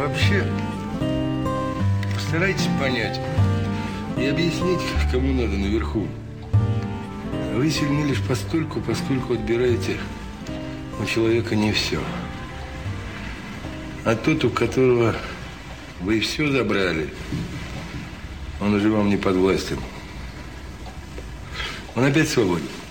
вообще, постарайтесь понять и объяснить, кому надо наверху. Вы сильны лишь постольку, поскольку отбираете у человека не все. А тот, у которого вы все забрали, он уже вам не подвластен. Он опять свободен.